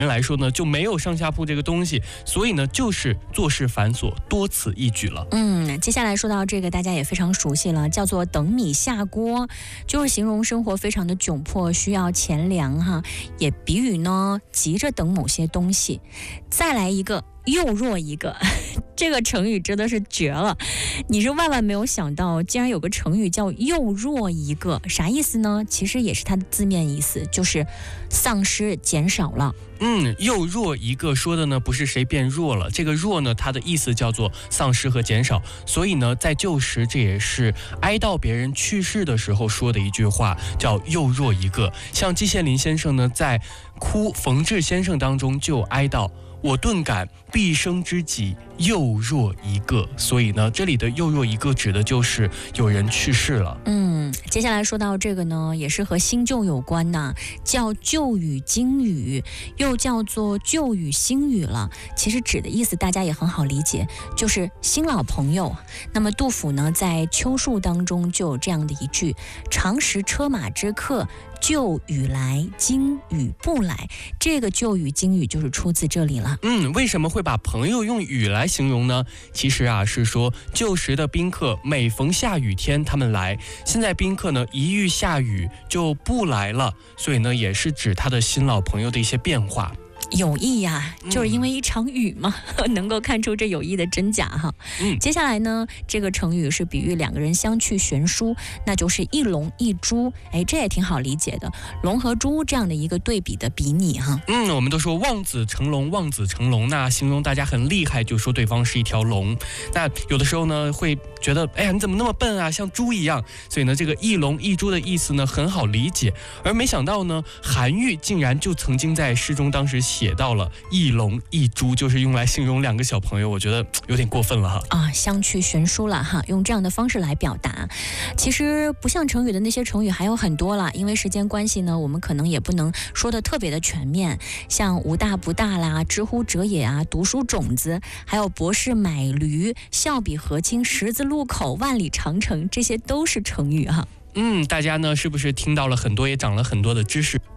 人来说呢，就没有上下铺这个东西，所以呢，就是做事繁琐，多此一举了。 接下来说到这个，大家也非常熟悉了，叫做等米下锅，就是形容生活非常的窘迫，需要钱粮哈，也比喻呢急着等某些东西。再来一个，又弱一个。这个成语真的是绝了，你是万万没有想到竟然有个成语叫又弱一个，啥意思呢？其实也是它的字面意思，就是丧失减少了。 又弱一个说的呢不是谁变弱了，这个弱呢它的意思叫做丧失和减少，所以呢在旧时这也是哀悼别人去世的时候说的一句话，叫又弱一个。像季羡林先生呢在《哭冯至先生》当中就哀悼，我顿感毕生知己又弱一个，所以呢这里的又弱一个指的就是有人去世了。 接下来说到这个呢也是和新旧有关的，叫旧语今语，又叫做旧语新语了。其实指的意思大家也很好理解，就是新老朋友。那么杜甫呢在《秋树》当中就有这样的一句，常识车马之客，旧语来今语不来。这个旧语今语就是出自这里了。 为什么会把朋友用雨来形容呢？其实是说旧时的宾客每逢下雨天他们来，现在宾客呢一遇下雨就不来了，所以呢也是指他的新老朋友的一些变化。 有意呀，就是因为一场雨嘛，能够看出这有意的真假哈。接下来呢，这个成语是比喻两个人相去悬殊，那就是一龙一猪。这也挺好理解的，龙和猪这样的一个对比的比拟哈。 我们都说望子成龙，望子成龙，那形容大家很厉害，就说对方是一条龙。那有的时候呢，会觉得，你怎么那么笨啊，像猪一样。所以呢，这个一龙一猪的意思呢，很好理解。而没想到呢，韩愈竟然就曾经在诗中当时写到了一龙一猪，就是用来形容两个小朋友，我觉得有点过分了哈。 相去悬殊了哈，用这样的方式来表达。其实不像成语的那些成语还有很多了，因为时间关系呢，我们可能也不能说的特别的全面。像无大不大啦，知乎者也啊，读书种子，还有博士买驴，笑比河清，十字路口，万里长城，这些都是成语哈。 大家呢是不是听到了很多，也长了很多的知识？